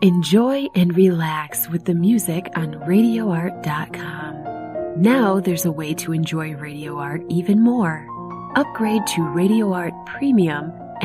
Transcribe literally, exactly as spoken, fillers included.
Enjoy and relax with the music on radio art dot com. Now there's a way to enjoy Radio Art even more. Upgrade to Radio Art Premium